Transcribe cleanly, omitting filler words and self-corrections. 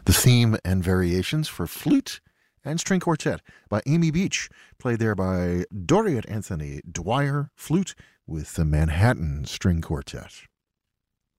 The theme and variations for flute and string quartet by Amy Beach, played there by Doriot Anthony Dwyer, flute with the Manhattan String Quartet.